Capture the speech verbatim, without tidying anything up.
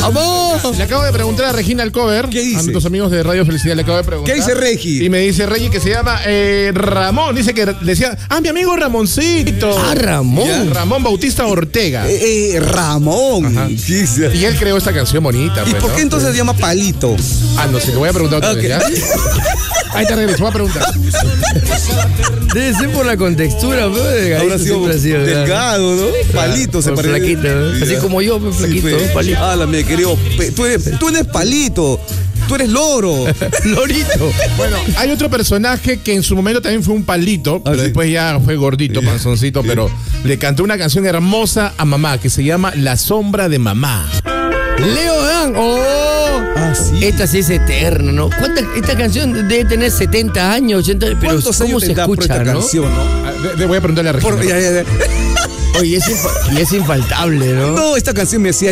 ¡Vamos! Le acabo de preguntar a Regina Alcover, ¿Qué dice? a nuestros amigos de Radio Felicidad, le acabo de preguntar. ¿Qué dice Regi? Y me dice Regi que se llama eh, Ramón. Dice que decía, ah, mi amigo Ramoncito. Ah, Ramón. Ya, Ramón Bautista Ortega. Eh, eh, Ramón. Ajá. ¿Qué dice? Y él creó esta canción bonita. ¿Y pues, por ¿no? qué entonces se llama Palito? Ah, no sé, le voy a preguntar otra Ok. vez, ¿ya? Ahí te regreso, voy a preguntar. Debe ser por la contextura, ¿no? Habrá sido delgado, ¿no? Palito se Por parece. flaquito, ¿no? Así como yo, pues, flaquito, Sí, fe. palito. Ah, la me querido. pe- Tú eres, tú eres Palito. Tú eres loro. Lorito. Bueno, hay otro personaje que en su momento también fue un palito, pero sí. después ya fue gordito, panzoncito, pero le cantó una canción hermosa a mamá que se llama La Sombra de Mamá. Leo Dan. ¡Oh! Ah, sí. Esta sí es eterna, ¿no? ¿Cuánta, esta canción debe tener setenta años, ochenta, pero ¿Cuántos ¿cómo años se tendrá por escucha, esta no? canción, no? Ah, le- le voy a preguntarle a Regina. Por- ya, ya, ya. Oye, es, infa- y es infaltable, ¿no? No, esta canción me hacía